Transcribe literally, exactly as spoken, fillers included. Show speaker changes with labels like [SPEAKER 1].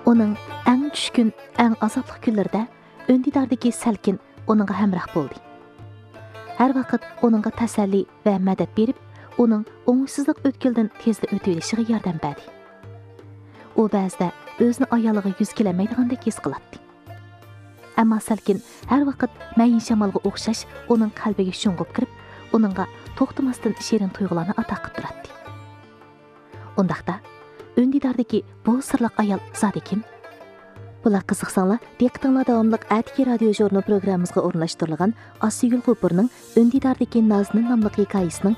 [SPEAKER 1] Onun eng tushkun, eng azobli kunlarida Öndidardagi Salkin onunğa hamroh bo'ldi. Har vaqt onunğa tasalli va madad berib, uning o'ngsizlik o'tkildan tezda o'tib olishiga yordam berdi. U ba'zida o'zini ayoliga yuz kelmaydigandek his qiladi. Ammo Salkin har vaqt mayin shamolga o'xshash uning qalbiga sho'ng'ib kirib, uningga to'xtamasdan shirin tuyg'ularni ato qilib turadi. Undaqda Öndidardagi bu sirliq ayol zodi kim? Bular qiziqsanglar, diqqatinglar davomliq Atiki radio jurnal programmamizga o'rnashtirilgan Asiyul G'upurning Öndidardagi Naznın nomli hikoyasining